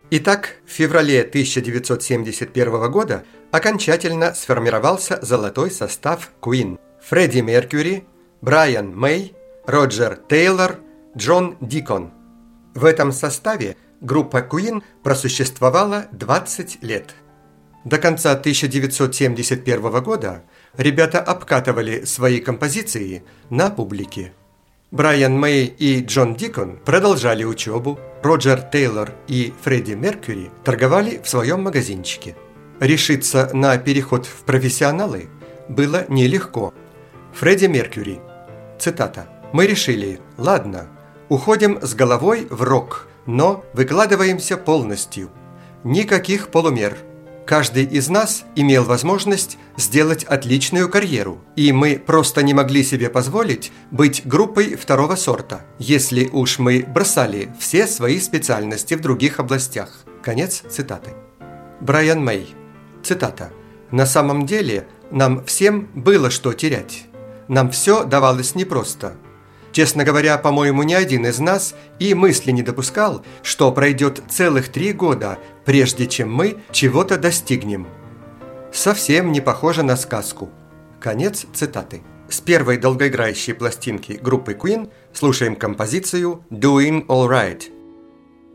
Итак, в феврале 1971 года окончательно сформировался золотой состав Queen. Фредди Меркьюри, Брайан Мэй, Роджер Тейлор, Джон Дикон. В этом составе группа Queen просуществовала 20 лет. До конца 1971 года ребята обкатывали свои композиции на публике. Брайан Мэй и Джон Дикон продолжали учебу, Роджер Тейлор и Фредди Меркьюри торговали в своем магазинчике. Решиться на переход в профессионалы было нелегко. Фредди Меркьюри, цитата: «Мы решили, ладно, уходим с головой в рок, но выкладываемся полностью. Никаких полумер. Каждый из нас имел возможность сделать отличную карьеру, и мы просто не могли себе позволить быть группой второго сорта, если уж мы бросали все свои специальности в других областях». Конец цитаты. Брайан Мэй, цитата: «На самом деле нам всем было что терять. Нам все давалось непросто. Честно говоря, по-моему, ни один из нас и мысли не допускал, что пройдет целых 3 года, прежде чем мы чего-то достигнем. Совсем не похоже на сказку». Конец цитаты. С первой долгоиграющей пластинки группы Queen слушаем композицию «Doing All Right».